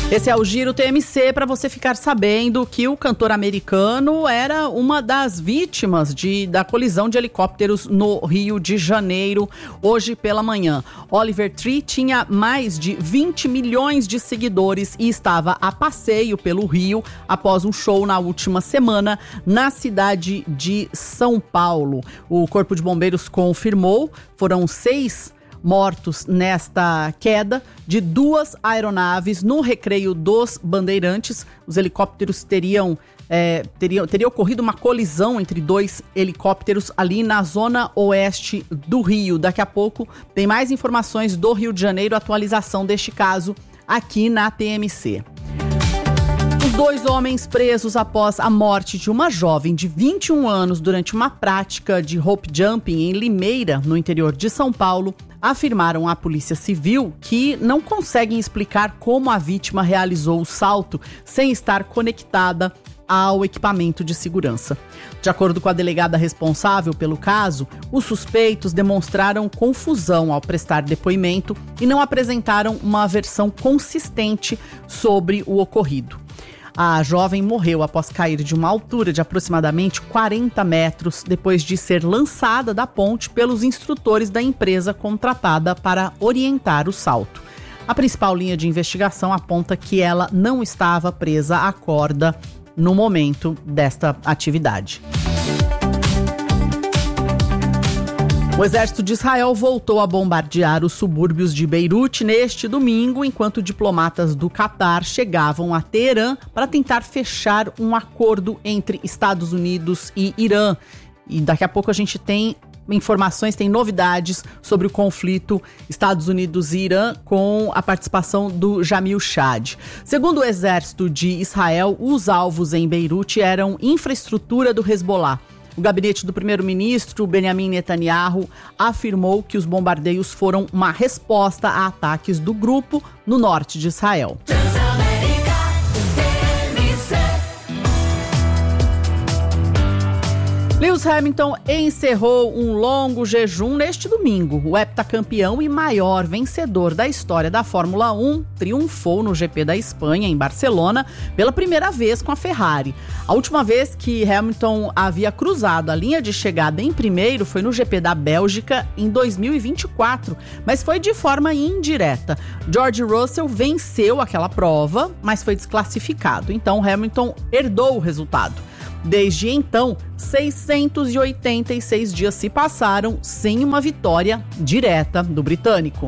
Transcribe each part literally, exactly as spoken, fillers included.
Esse é o Giro T M C, para você ficar sabendo que o cantor americano era uma das vítimas de, da colisão de helicópteros no Rio de Janeiro, hoje pela manhã. Oliver Tree tinha mais de vinte milhões de seguidores e estava a passeio pelo Rio após um show na última semana na cidade de São Paulo. O Corpo de Bombeiros confirmou, foram seis mortos nesta queda de duas aeronaves no Recreio dos Bandeirantes. Os helicópteros teriam, é, teriam teria ocorrido uma colisão entre dois helicópteros ali na zona oeste do Rio. Daqui a pouco tem mais informações do Rio de Janeiro, atualização deste caso aqui na T M C. Os dois homens presos após a morte de uma jovem de vinte e um anos durante uma prática de rope jumping em Limeira, no interior de São Paulo, afirmaram à Polícia Civil que não conseguem explicar como a vítima realizou o salto sem estar conectada ao equipamento de segurança. De acordo com a delegada responsável pelo caso, os suspeitos demonstraram confusão ao prestar depoimento e não apresentaram uma versão consistente sobre o ocorrido. A jovem morreu após cair de uma altura de aproximadamente quarenta metros depois de ser lançada da ponte pelos instrutores da empresa contratada para orientar o salto. A principal linha de investigação aponta que ela não estava presa à corda no momento desta atividade. O exército de Israel voltou a bombardear os subúrbios de Beirute neste domingo, enquanto diplomatas do Catar chegavam a Teherã para tentar fechar um acordo entre Estados Unidos e Irã. E daqui a pouco a gente tem informações, tem novidades sobre o conflito Estados Unidos e Irã com a participação do Jamil Chad. Segundo o exército de Israel, os alvos em Beirute eram infraestrutura do Hezbollah. O gabinete do primeiro-ministro Benjamin Netanyahu afirmou que os bombardeios foram uma resposta a ataques do grupo no norte de Israel. Lewis Hamilton encerrou um longo jejum neste domingo. O heptacampeão e maior vencedor da história da Fórmula um triunfou no G P da Espanha, em Barcelona, pela primeira vez com a Ferrari. A última vez que Hamilton havia cruzado a linha de chegada em primeiro foi no G P da Bélgica em dois mil e vinte e quatro, mas foi de forma indireta. George Russell venceu aquela prova, mas foi desclassificado. Então Hamilton herdou o resultado. Desde então, seiscentos e oitenta e seis dias se passaram sem uma vitória direta do britânico.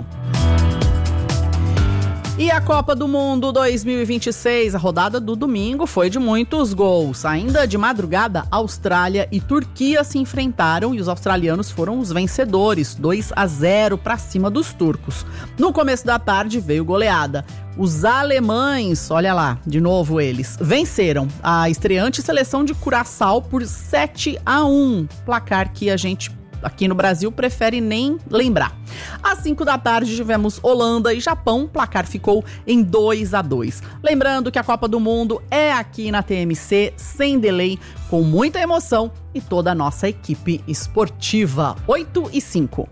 E a Copa do Mundo dois mil e vinte e seis, a rodada do domingo foi de muitos gols. Ainda de madrugada, Austrália e Turquia se enfrentaram e os australianos foram os vencedores, dois a zero para cima dos turcos. No começo da tarde veio goleada. Os alemães, olha lá, de novo eles, venceram a estreante seleção de Curaçao por sete a um, placar que a gente aqui no Brasil prefere nem lembrar. Às cinco da tarde tivemos Holanda e Japão, o placar ficou em dois a dois. Lembrando que a Copa do Mundo é aqui na T M C, sem delay, com muita emoção e toda a nossa equipe esportiva. oito e cinco.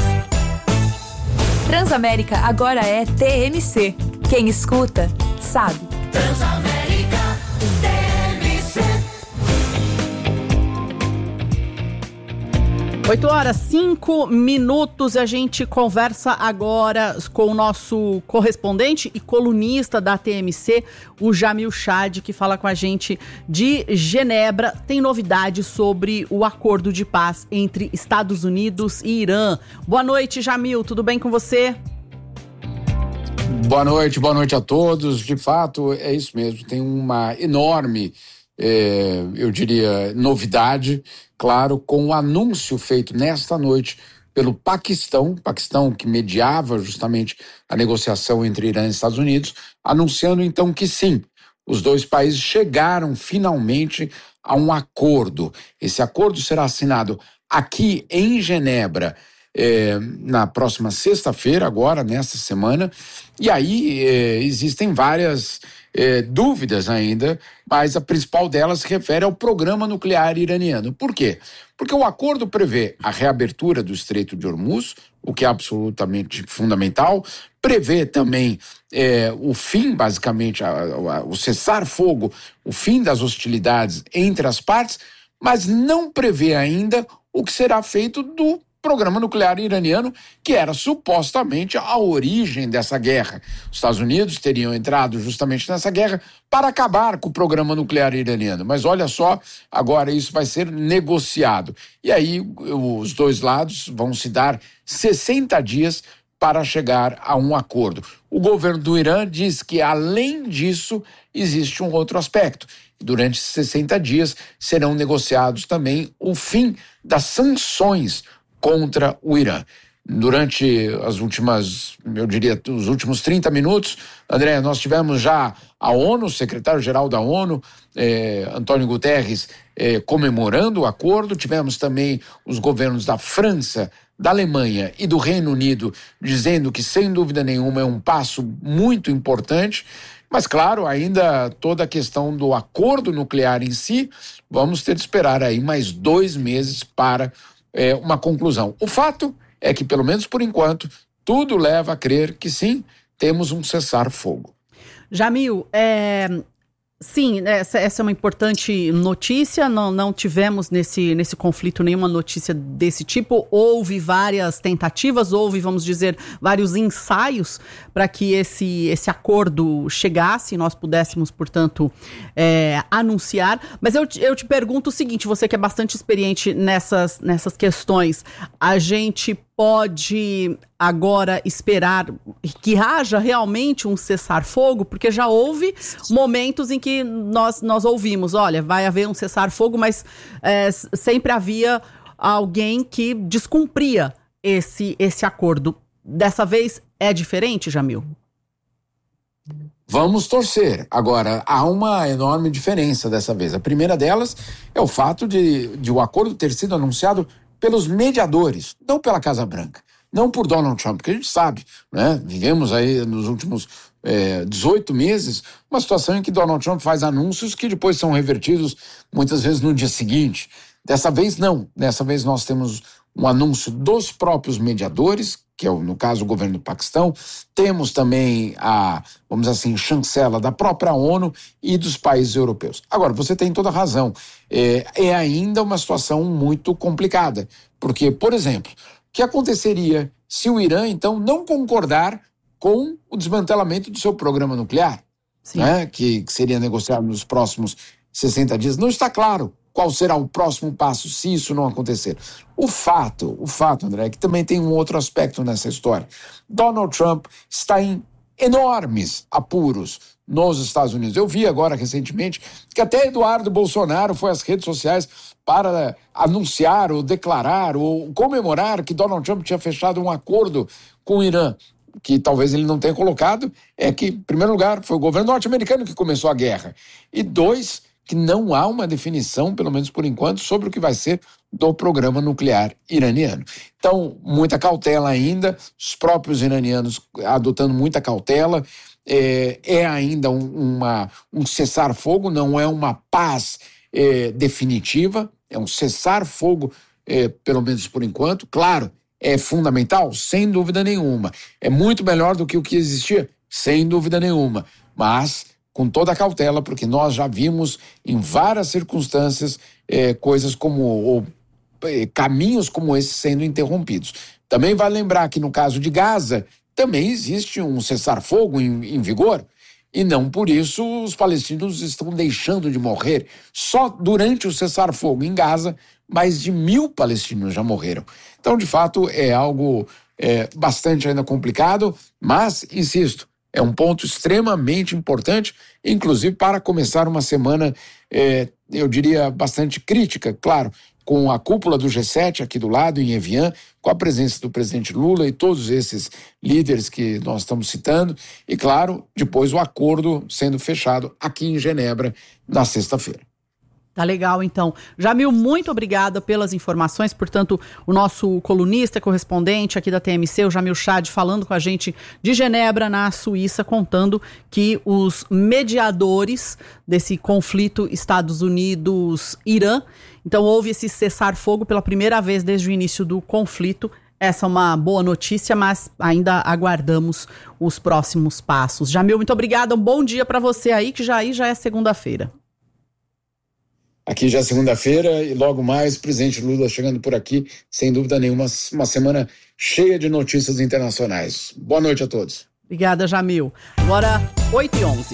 Transamérica agora é T M C. Quem escuta, sabe. Transamérica T M C. oito horas, cinco minutos, e a gente conversa agora com o nosso correspondente e colunista da T M C, o Jamil Chad, que fala com a gente de Genebra. Tem novidades sobre o acordo de paz entre Estados Unidos e Irã. Boa noite, Jamil, tudo bem com você? Boa noite, boa noite a todos. De fato, é isso mesmo, tem uma enorme, é, eu diria, novidade, claro, com o anúncio feito nesta noite pelo Paquistão, Paquistão que mediava justamente a negociação entre Irã e Estados Unidos, anunciando então que sim, os dois países chegaram finalmente a um acordo. Esse acordo será assinado aqui em Genebra é, na próxima sexta-feira, agora, nesta semana, e aí é, existem várias é, dúvidas ainda, mas a principal delas se refere ao programa nuclear iraniano. Por quê? Porque o acordo prevê a reabertura do Estreito de Hormuz, o que é absolutamente fundamental, prevê também é, o fim, basicamente, a, a, o cessar-fogo, o fim das hostilidades entre as partes, mas não prevê ainda o que será feito do programa nuclear iraniano, que era supostamente a origem dessa guerra. Os Estados Unidos teriam entrado justamente nessa guerra para acabar com o programa nuclear iraniano. Mas olha só, agora isso vai ser negociado. E aí os dois lados vão se dar sessenta dias para chegar a um acordo. O governo do Irã diz que, além disso, existe um outro aspecto. Durante sessenta dias serão negociados também o fim das sanções contra o Irã. Durante as últimas, eu diria, os últimos trinta minutos, André, nós tivemos já a ONU, o secretário-geral da ONU, eh, Antônio Guterres, eh, comemorando o acordo. Tivemos também os governos da França, da Alemanha e do Reino Unido dizendo que, sem dúvida nenhuma, é um passo muito importante. Mas, claro, ainda toda a questão do acordo nuclear em si, vamos ter de esperar aí mais dois meses para é, uma conclusão. O fato é que, pelo menos por enquanto, tudo leva a crer que sim, temos um cessar-fogo. Jamil, é, sim, essa, essa é uma importante notícia. Não, não tivemos nesse, nesse conflito nenhuma notícia desse tipo. Houve várias tentativas, houve, vamos dizer, vários ensaios para que esse, esse acordo chegasse e nós pudéssemos, portanto, é, anunciar. Mas eu, eu te pergunto o seguinte, você que é bastante experiente nessas, nessas questões, a gente pode agora esperar que haja realmente um cessar-fogo? Porque já houve momentos em que nós, nós ouvimos, olha, vai haver um cessar-fogo, mas é, sempre havia alguém que descumpria esse, esse acordo. Dessa vez é diferente, Jamil? Vamos torcer. Agora, há uma enorme diferença dessa vez. A primeira delas é o fato de, de o acordo ter sido anunciado pelos mediadores, não pela Casa Branca, não por Donald Trump, porque a gente sabe, né? Vivemos aí nos últimos é, dezoito meses uma situação em que Donald Trump faz anúncios que depois são revertidos muitas vezes no dia seguinte. Dessa vez não, dessa vez nós temos um anúncio dos próprios mediadores, que é, no caso, o governo do Paquistão. Temos também a, vamos dizer assim, chancela da própria ONU e dos países europeus. Agora, você tem toda a razão. É, é ainda uma situação muito complicada, porque, por exemplo, o que aconteceria se o Irã, então, não concordar com o desmantelamento do seu programa nuclear, né, que, que seria negociado nos próximos sessenta dias? Não está claro qual será o próximo passo se isso não acontecer. O fato, o fato, André, é que também tem um outro aspecto nessa história. Donald Trump está em enormes apuros nos Estados Unidos. Eu vi agora recentemente que até Eduardo Bolsonaro foi às redes sociais para anunciar ou declarar ou comemorar que Donald Trump tinha fechado um acordo com o Irã. Que talvez ele não tenha colocado é que, em primeiro lugar, foi o governo norte-americano que começou a guerra. E dois, que não há uma definição, pelo menos por enquanto, sobre o que vai ser do programa nuclear iraniano. Então, muita cautela ainda, os próprios iranianos adotando muita cautela, é, é ainda um, uma, um cessar-fogo, não é uma paz é, definitiva, é um cessar-fogo, é, pelo menos por enquanto. Claro, é fundamental, sem dúvida nenhuma. É muito melhor do que o que existia, sem dúvida nenhuma, mas com toda a cautela, porque nós já vimos em várias circunstâncias eh, coisas como, ou eh, caminhos como esse sendo interrompidos. Também vale lembrar que no caso de Gaza, também existe um cessar-fogo em, em vigor, e não por isso os palestinos estão deixando de morrer. Só durante o cessar-fogo em Gaza, mais de mil palestinos já morreram. Então, de fato, é algo eh, bastante ainda complicado, mas, insisto, é um ponto extremamente importante, inclusive para começar uma semana, eh, eu diria, bastante crítica, claro, com a cúpula do G sete aqui do lado, em Evian, com a presença do presidente Lula e todos esses líderes que nós estamos citando, e, claro, depois o acordo sendo fechado aqui em Genebra na sexta-feira. Tá legal, então. Jamil, muito obrigada pelas informações. Portanto, o nosso colunista, correspondente aqui da T M C, o Jamil Chad, falando com a gente de Genebra, na Suíça, contando que os mediadores desse conflito Estados Unidos-Irã, então houve esse cessar-fogo pela primeira vez desde o início do conflito. Essa é uma boa notícia, mas ainda aguardamos os próximos passos. Jamil, muito obrigada. Um bom dia para você aí, que já aí já é segunda-feira. Aqui já é segunda-feira e logo mais o presidente Lula chegando por aqui, sem dúvida nenhuma, uma semana cheia de notícias internacionais. Boa noite a todos. Obrigada, Jamil. Agora, oito e onze.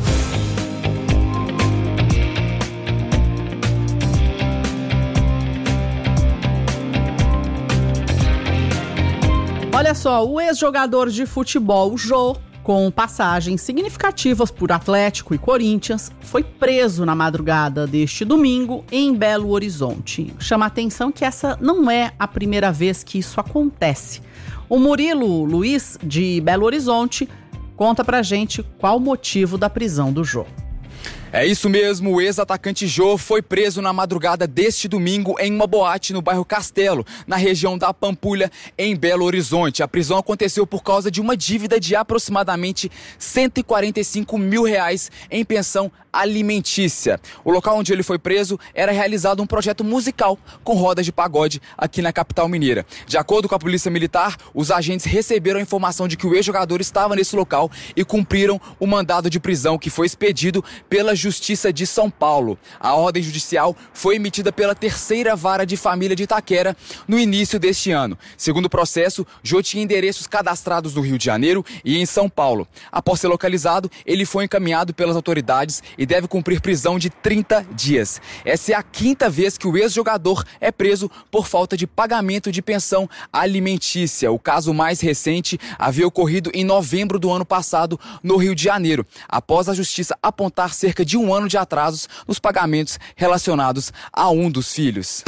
Olha só, o ex-jogador de futebol, Jô, com passagens significativas por Atlético e Corinthians, foi preso na madrugada deste domingo em Belo Horizonte. Chama a atenção que essa não é a primeira vez que isso acontece. O Murilo Luiz, de Belo Horizonte, conta pra gente qual o motivo da prisão do Jô. É isso mesmo, o ex-atacante Jô foi preso na madrugada deste domingo em uma boate no bairro Castelo, na região da Pampulha, em Belo Horizonte. A prisão aconteceu por causa de uma dívida de aproximadamente cento e quarenta e cinco mil reais em pensão alimentícia. O local onde ele foi preso era realizado um projeto musical com rodas de pagode aqui na capital mineira. De acordo com a Polícia Militar, os agentes receberam a informação de que o ex-jogador estava nesse local e cumpriram o mandado de prisão que foi expedido pela Justiça de São Paulo. A ordem judicial foi emitida pela terceira vara de família de Itaquera no início deste ano. Segundo o processo, Jô tinha endereços cadastrados no Rio de Janeiro e em São Paulo. Após ser localizado, ele foi encaminhado pelas autoridades e deve cumprir prisão de trinta dias. Essa é a quinta vez que o ex-jogador é preso por falta de pagamento de pensão alimentícia. O caso mais recente havia ocorrido em novembro do ano passado no Rio de Janeiro, após a justiça apontar cerca de um ano de atrasos nos pagamentos relacionados a um dos filhos.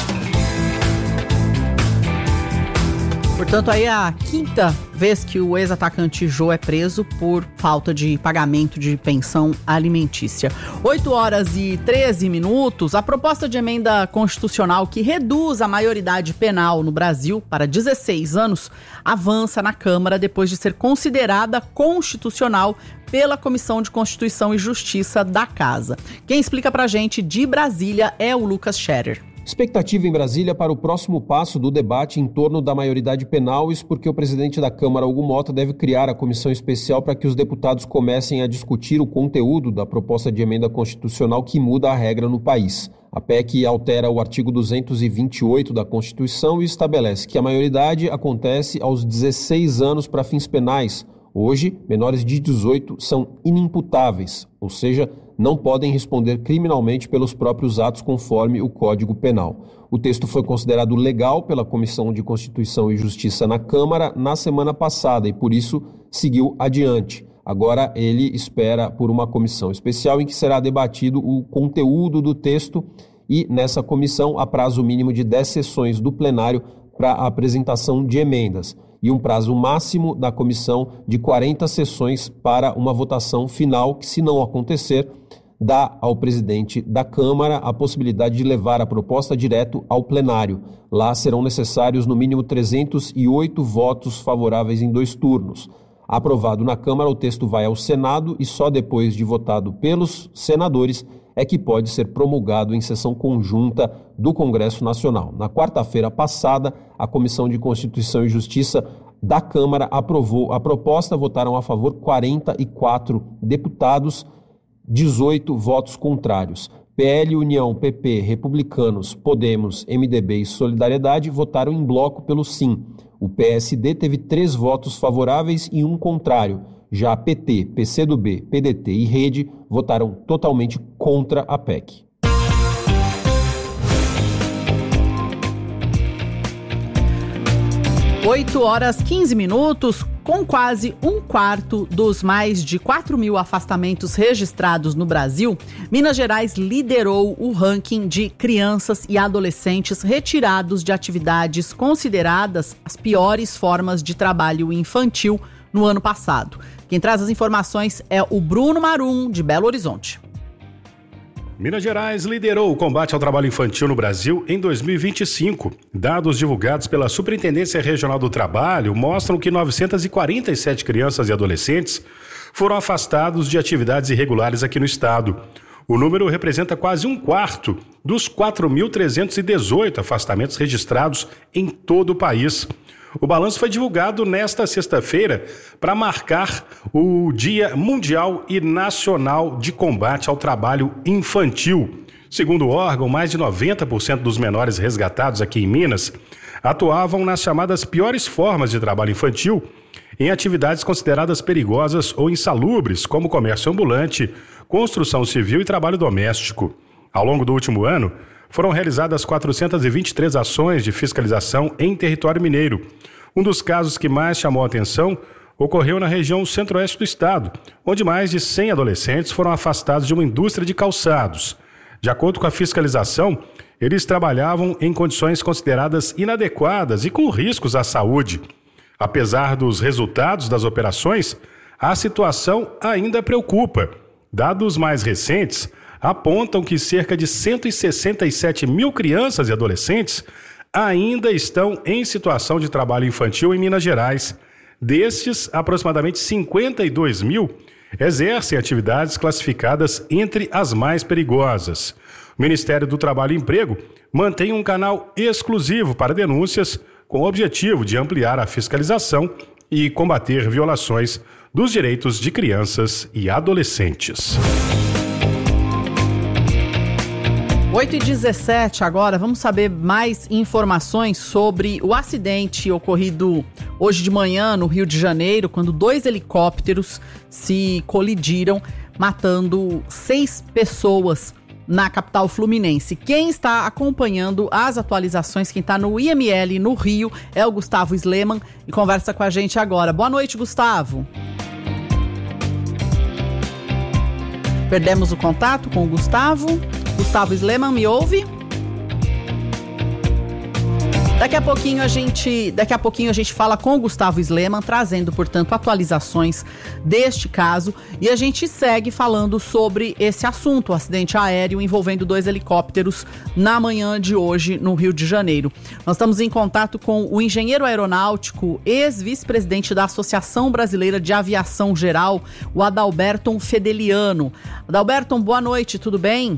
Portanto, aí é a quinta vez que o ex-atacante Jô é preso por falta de pagamento de pensão alimentícia. oito horas e treze minutos, a proposta de emenda constitucional que reduz a maioridade penal no Brasil para dezesseis anos avança na Câmara depois de ser considerada constitucional pela Comissão de Constituição e Justiça da Casa. Quem explica pra gente de Brasília é o Lucas Scherer. Expectativa em Brasília para o próximo passo do debate em torno da maioridade penal, isso porque o presidente da Câmara, Hugo Mota, deve criar a comissão especial para que os deputados comecem a discutir o conteúdo da proposta de emenda constitucional que muda a regra no país. A P E C altera o artigo duzentos e vinte e oito da Constituição e estabelece que a maioridade acontece aos dezesseis anos para fins penais. Hoje, menores de dezoito são inimputáveis, ou seja, não podem responder criminalmente pelos próprios atos conforme o Código Penal. O texto foi considerado legal pela Comissão de Constituição e Justiça na Câmara na semana passada e, por isso, seguiu adiante. Agora ele espera por uma comissão especial em que será debatido o conteúdo do texto e, nessa comissão, há prazo mínimo de dez sessões do plenário para a apresentação de emendas e um prazo máximo da comissão de quarenta sessões para uma votação final que, se não acontecer, dá ao presidente da Câmara a possibilidade de levar a proposta direto ao plenário. Lá serão necessários no mínimo trezentos e oito votos favoráveis em dois turnos. Aprovado na Câmara, o texto vai ao Senado e só depois de votado pelos senadores é que pode ser promulgado em sessão conjunta do Congresso Nacional. Na quarta-feira passada, a Comissão de Constituição e Justiça da Câmara aprovou a proposta, votaram a favor quarenta e quatro deputados, dezoito votos contrários. P L, União, P P, Republicanos, Podemos, M D B e Solidariedade votaram em bloco pelo sim. O P S D teve três votos favoráveis e um contrário. Já P T, P C do B, P D T e Rede votaram totalmente contra a P E C. oito horas e quinze minutos, com quase um quarto dos mais de quatro mil afastamentos registrados no Brasil, Minas Gerais liderou o ranking de crianças e adolescentes retirados de atividades consideradas as piores formas de trabalho infantil no ano passado. Quem traz as informações é o Bruno Marum, de Belo Horizonte. Minas Gerais liderou o combate ao trabalho infantil no Brasil em dois mil e vinte e cinco. Dados divulgados pela Superintendência Regional do Trabalho mostram que novecentas e quarenta e sete crianças e adolescentes foram afastados de atividades irregulares aqui no estado. O número representa quase um quarto dos quatro mil trezentos e dezoito afastamentos registrados em todo o país. O balanço foi divulgado nesta sexta-feira para marcar o Dia Mundial e Nacional de Combate ao Trabalho Infantil. Segundo o órgão, mais de noventa por cento dos menores resgatados aqui em Minas atuavam nas chamadas piores formas de trabalho infantil, em atividades consideradas perigosas ou insalubres, como comércio ambulante, construção civil e trabalho doméstico. Ao longo do último ano, foram realizadas quatrocentas e vinte e três ações de fiscalização em território mineiro. Um dos casos que mais chamou a atenção ocorreu na região centro-oeste do estado, onde mais de cem adolescentes foram afastados de uma indústria de calçados. De acordo com a fiscalização, eles trabalhavam em condições consideradas inadequadas e com riscos à saúde. Apesar dos resultados das operações, a situação ainda preocupa. Dados mais recentes apontam que cerca de cento e sessenta e sete mil crianças e adolescentes ainda estão em situação de trabalho infantil em Minas Gerais. Destes, aproximadamente cinquenta e dois mil exercem atividades classificadas entre as mais perigosas. O Ministério do Trabalho e Emprego mantém um canal exclusivo para denúncias com o objetivo de ampliar a fiscalização e combater violações dos direitos de crianças e adolescentes. oito e dezessete agora, vamos saber mais informações sobre o acidente ocorrido hoje de manhã no Rio de Janeiro, quando dois helicópteros se colidiram, matando seis pessoas na capital fluminense. Quem está acompanhando as atualizações, quem está no I M L no Rio, é o Gustavo Sleman e conversa com a gente agora. Boa noite, Gustavo. Perdemos o contato com o Gustavo. Gustavo Sleman, me ouve? Daqui a pouquinho a gente, daqui a pouquinho a gente fala com o Gustavo Sleman, trazendo, portanto, atualizações deste caso, e a gente segue falando sobre esse assunto, o acidente aéreo envolvendo dois helicópteros na manhã de hoje no Rio de Janeiro. Nós estamos em contato com o engenheiro aeronáutico, ex-vice-presidente da Associação Brasileira de Aviação Geral, o Adalberto Fedeliano. Adalberto, boa noite, tudo bem?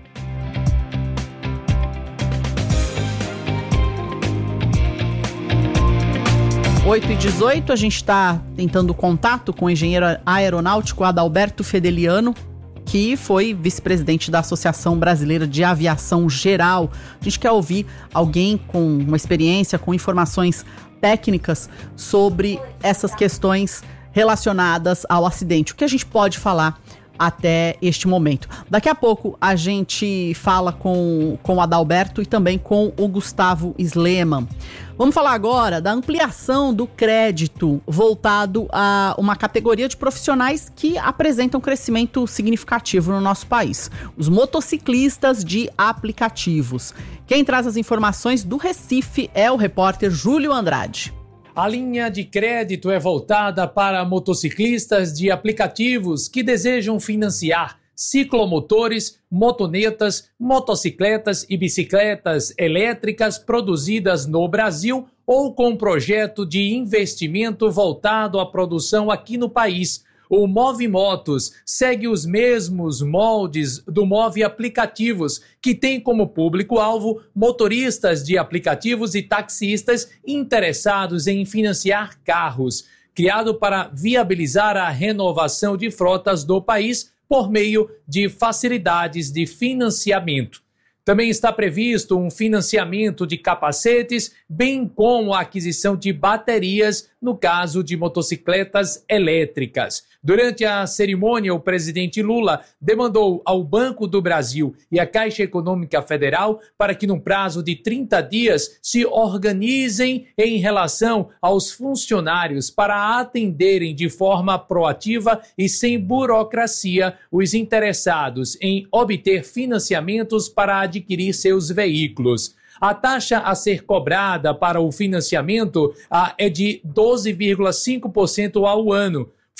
oito e dezoito, a gente está tentando contato com o engenheiro aeronáutico Adalberto Fedeliano, que foi vice-presidente da Associação Brasileira de Aviação Geral. A gente quer ouvir alguém com uma experiência, com informações técnicas sobre essas questões relacionadas ao acidente. O que a gente pode falar até este momento? Daqui a pouco a gente fala com, com o Adalberto e também com o Gustavo Sleman. Vamos falar agora da ampliação do crédito voltado a uma categoria de profissionais que apresentam crescimento significativo no nosso país: os motociclistas de aplicativos. Quem traz as informações do Recife é o repórter Júlio Andrade. A linha de crédito é voltada para motociclistas de aplicativos que desejam financiar ciclomotores, motonetas, motocicletas e bicicletas elétricas produzidas no Brasil ou com projeto de investimento voltado à produção aqui no país. O Move Motos segue os mesmos moldes do Move Aplicativos, que tem como público-alvo motoristas de aplicativos e taxistas interessados em financiar carros, criado para viabilizar a renovação de frotas do país por meio de facilidades de financiamento. Também está previsto um financiamento de capacetes, bem como a aquisição de baterias no caso de motocicletas elétricas. Durante a cerimônia, o presidente Lula demandou ao Banco do Brasil e à Caixa Econômica Federal para que, num prazo de trinta dias, se organizem em relação aos funcionários para atenderem de forma proativa e sem burocracia os interessados em obter financiamentos para adquirir seus veículos. A taxa a ser cobrada para o financiamento ah, é de doze vírgula cinco por cento ao ano.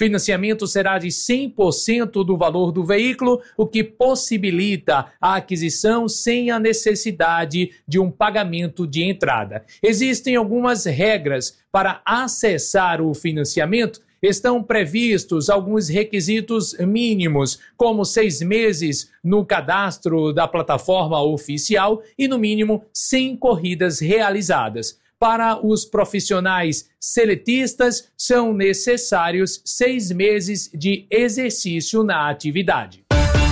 Financiamento será de cem por cento do valor do veículo, o que possibilita a aquisição sem a necessidade de um pagamento de entrada. Existem algumas regras para acessar o financiamento. Estão previstos alguns requisitos mínimos, como seis meses no cadastro da plataforma oficial e, no mínimo, cem corridas realizadas. Para os profissionais seletistas, são necessários seis meses de exercício na atividade.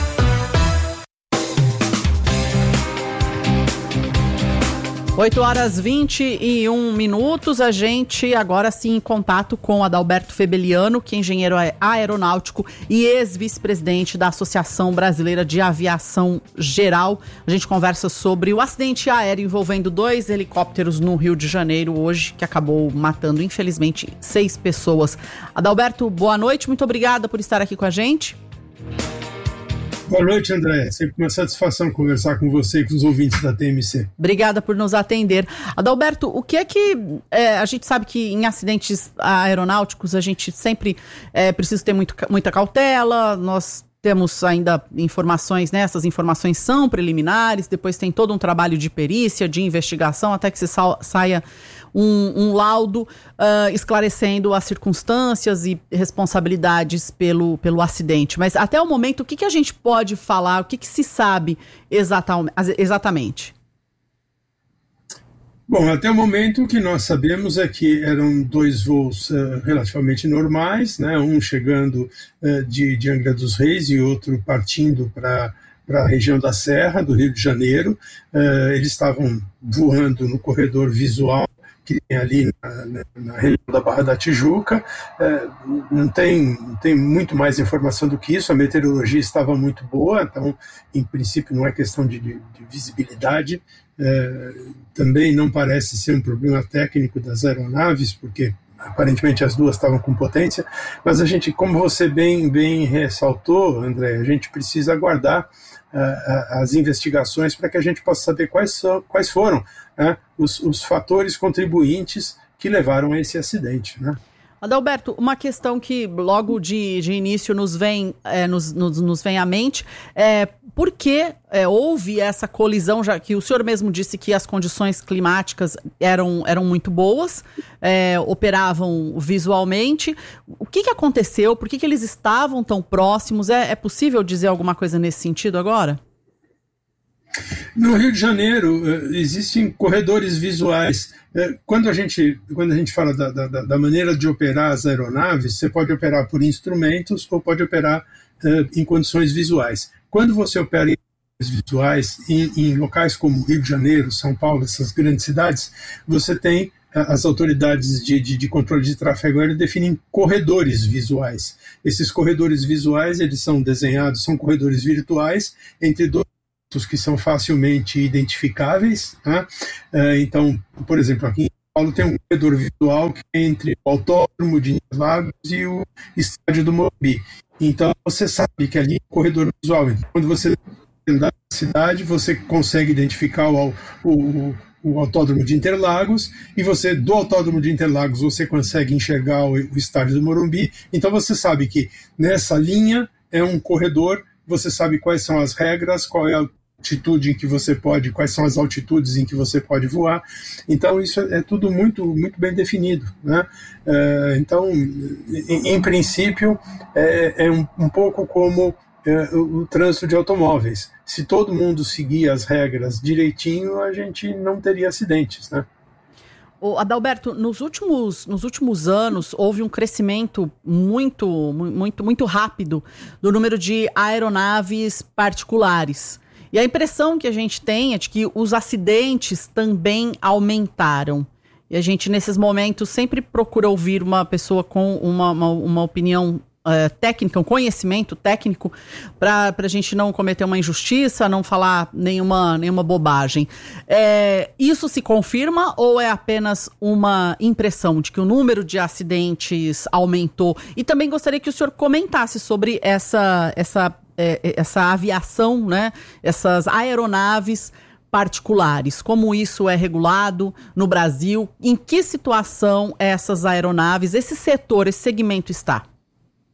oito horas e vinte e um minutos, a gente agora sim em contato com Adalberto Febeliano, que é engenheiro aeronáutico e ex-vice-presidente da Associação Brasileira de Aviação Geral. A gente conversa sobre o acidente aéreo envolvendo dois helicópteros no Rio de Janeiro hoje, que acabou matando, infelizmente, seis pessoas. Adalberto, boa noite, muito obrigada por estar aqui com a gente. Boa noite, André. Sempre uma satisfação conversar com você e com os ouvintes da T M C. Obrigada por nos atender. Adalberto, o que é que... É, a gente sabe que em acidentes aeronáuticos a gente sempre é, precisa ter muito, muita cautela, nós temos ainda informações, né? Essas informações são preliminares, depois tem todo um trabalho de perícia, de investigação, até que se sa- saia um, um laudo uh, esclarecendo as circunstâncias e responsabilidades pelo, pelo acidente. Mas até o momento, o que, que a gente pode falar, o que, que se sabe exata- exatamente? Bom, até o momento o que nós sabemos é que eram dois voos uh, relativamente normais, né? Um chegando uh, de, de Angra dos Reis e outro partindo para para a região da Serra, do Rio de Janeiro. Uh, eles estavam voando no corredor visual que tem ali na, na, na região da Barra da Tijuca. Uh, não, tem, não tem muito mais informação do que isso, a meteorologia estava muito boa, então, em princípio, não é questão de, de, de visibilidade. Uh, também não parece ser um problema técnico das aeronaves, porque aparentemente as duas estavam com potência, mas a gente, como você bem, bem ressaltou, André, a gente precisa aguardar uh, as investigações para que a gente possa saber quais, são, quais foram uh, os, os fatores contribuintes que levaram a esse acidente, né? Adalberto, uma questão que logo de, de início nos vem, é, nos, nos, nos vem à mente é por que é, houve essa colisão, já que o senhor mesmo disse que as condições climáticas eram, eram muito boas, é, operavam visualmente. O que, que aconteceu? Por que, que eles estavam tão próximos? É, é possível dizer alguma coisa nesse sentido agora? No Rio de Janeiro, existem corredores visuais. Quando a gente, quando a gente fala da, da, da maneira de operar as aeronaves, você pode operar por instrumentos ou pode operar uh, em condições visuais. Quando você opera em condições visuais, em, em locais como Rio de Janeiro, São Paulo, essas grandes cidades, você tem as autoridades de, de, de controle de tráfego aéreo definem corredores visuais. Esses corredores visuais, eles são desenhados, são corredores virtuais entre dois que são facilmente identificáveis, né? Então, por exemplo, aqui em São Paulo tem um corredor visual que é entre o Autódromo de Interlagos e o Estádio do Morumbi. Então, você sabe que ali é um corredor visual. Então, quando você está na cidade, você consegue identificar o, o, o Autódromo de Interlagos, e você, do Autódromo de Interlagos, você consegue enxergar o, o Estádio do Morumbi. Então, você sabe que nessa linha é um corredor, você sabe quais são as regras, qual é a altitude em que você pode, quais são as altitudes em que você pode voar. Então isso é tudo muito, muito bem definido, né? Uh, então, em, em princípio, é, é um, um pouco como é, o, o trânsito de automóveis. Se todo mundo seguir as regras direitinho, a gente não teria acidentes, né? O Adalberto, nos últimos, nos últimos anos houve um crescimento muito, muito, muito rápido do número de aeronaves particulares. E a impressão que a gente tem é de que os acidentes também aumentaram. E a gente, nesses momentos, sempre procura ouvir uma pessoa com uma, uma, uma opinião uh, técnica, um conhecimento técnico, para a gente não cometer uma injustiça, não falar nenhuma, nenhuma bobagem. É, isso se confirma ou é apenas uma impressão de que o número de acidentes aumentou? E também gostaria que o senhor comentasse sobre essa... essa essa aviação, né, essas aeronaves particulares, como isso é regulado no Brasil, em que situação essas aeronaves, esse setor, esse segmento está?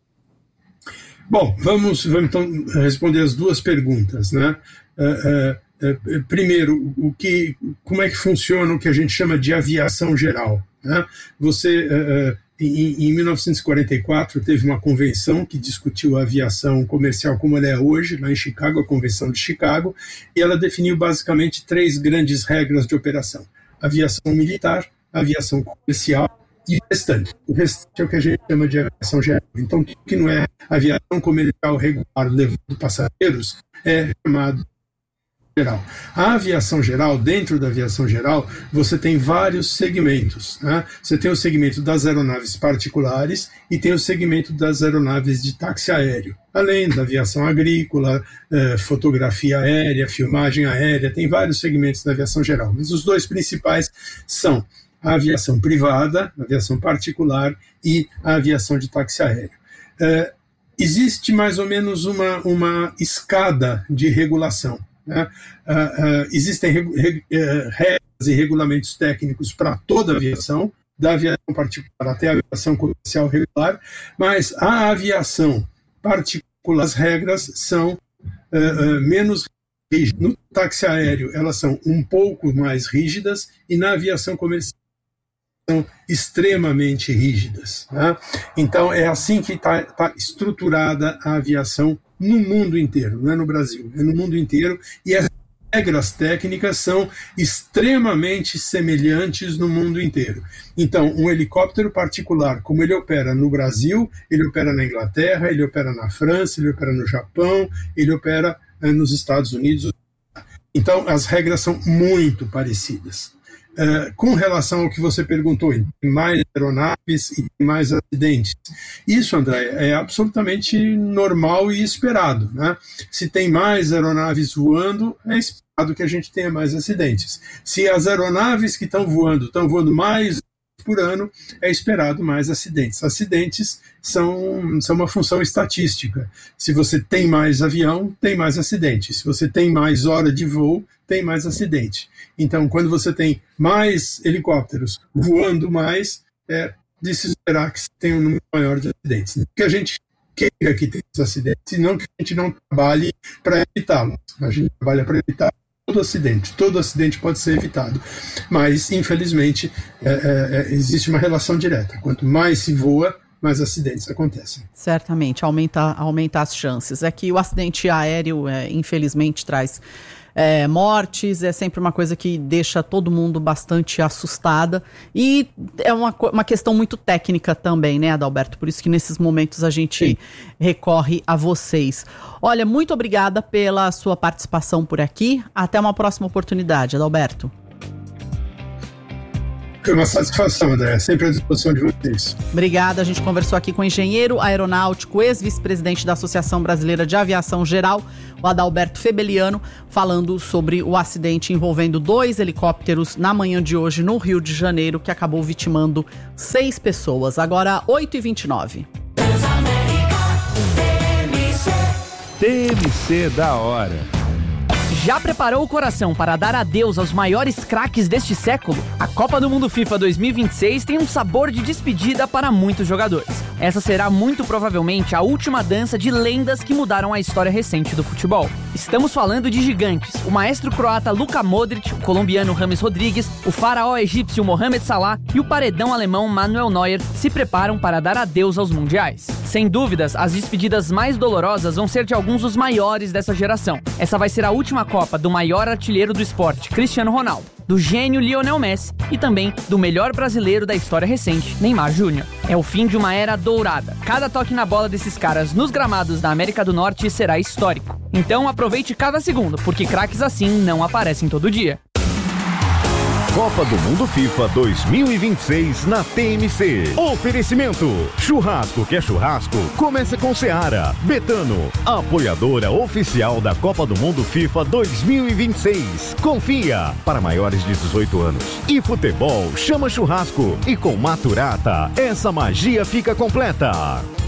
Bom, vamos, vamos então responder as duas perguntas, né? Uh, uh, uh, primeiro, o que, como é que funciona o que a gente chama de aviação geral, né? Você, uh, uh, em, em mil novecentos e quarenta e quatro, teve uma convenção que discutiu a aviação comercial como ela é hoje, lá em Chicago, a Convenção de Chicago, e ela definiu basicamente três grandes regras de operação: aviação militar, aviação comercial e o restante. O restante é o que a gente chama de aviação geral. Então, tudo que não é aviação comercial regular levando passageiros é chamado geral. A aviação geral, dentro da aviação geral, você tem vários segmentos, né? Você tem o segmento das aeronaves particulares e tem o segmento das aeronaves de táxi aéreo, além da aviação agrícola, eh, fotografia aérea, filmagem aérea, tem vários segmentos da aviação geral, mas os dois principais são a aviação privada, a aviação particular e a aviação de táxi aéreo. Uh, existe mais ou menos uma, uma escada de regulação, né? Uh, uh, existem re, re, uh, regras e regulamentos técnicos para toda a aviação, da aviação particular até a aviação comercial regular, mas a aviação particular, as regras são uh, uh, menos rígidas. No táxi aéreo, elas são um pouco mais rígidas, e na aviação comercial são extremamente rígidas, né? Então, é assim que está tá estruturada a aviação no mundo inteiro, não é no Brasil, é no mundo inteiro, e as regras técnicas são extremamente semelhantes no mundo inteiro. Então, um helicóptero particular, como ele opera no Brasil, ele opera na Inglaterra, ele opera na França, ele opera no Japão, ele opera eh, nos Estados Unidos. Então, as regras são muito parecidas. Uh, com relação ao que você perguntou, tem mais aeronaves e tem mais acidentes. Isso, André, é absolutamente normal e esperado, né? Se tem mais aeronaves voando, é esperado que a gente tenha mais acidentes. Se as aeronaves que estão voando estão voando mais por ano, é esperado mais acidentes. Acidentes são, são uma função estatística. Se você tem mais avião, tem mais acidente. Se você tem mais hora de voo, tem mais acidente. Então, quando você tem mais helicópteros voando mais, é de se esperar que você tenha um número maior de acidentes. Não que a gente queira que tenha esses acidentes, senão que a gente não trabalhe para evitá-los. A gente trabalha para evitar todo acidente. Todo acidente pode ser evitado. Mas, infelizmente, é, é, existe uma relação direta. Quanto mais se voa, mais acidentes acontecem. Certamente, aumenta, aumenta as chances. É que o acidente aéreo, é, infelizmente, traz é, mortes, é sempre uma coisa que deixa todo mundo bastante assustada, e é uma, uma questão muito técnica também, né, Adalberto? Por isso que nesses momentos a gente Sim. recorre a vocês. Olha, muito obrigada pela sua participação por aqui. Até uma próxima oportunidade, Adalberto. Foi uma satisfação, André. Sempre à disposição de vocês. Obrigada. A gente conversou aqui com o engenheiro aeronáutico, ex-vice-presidente da Associação Brasileira de Aviação Geral, o Adalberto Febeliano, falando sobre o acidente envolvendo dois helicópteros na manhã de hoje no Rio de Janeiro, que acabou vitimando seis pessoas. Agora, oito e vinte e nove. T M C da hora. Já preparou o coração para dar adeus aos maiores craques deste século? A Copa do Mundo FIFA dois mil e vinte e seis tem um sabor de despedida para muitos jogadores. Essa será muito provavelmente a última dança de lendas que mudaram a história recente do futebol. Estamos falando de gigantes. O maestro croata Luka Modric, o colombiano James Rodrigues, o faraó egípcio Mohamed Salah e o paredão alemão Manuel Neuer se preparam para dar adeus aos mundiais. Sem dúvidas, as despedidas mais dolorosas vão ser de alguns dos maiores dessa geração. Essa vai ser a última Copa do maior artilheiro do esporte, Cristiano Ronaldo, do gênio Lionel Messi e também do melhor brasileiro da história recente, Neymar Júnior É o fim de uma era dourada. Cada toque na bola desses caras nos gramados da América do Norte será histórico. Então aproveite cada segundo, porque craques assim não aparecem todo dia. Copa do Mundo FIFA dois mil e vinte e seis na T M C. Oferecimento: churrasco que é churrasco, começa com Seara. Betano, apoiadora oficial da Copa do Mundo FIFA dois mil e vinte e seis. Confia, para maiores de dezoito anos. E futebol chama churrasco. E com Maturata, essa magia fica completa.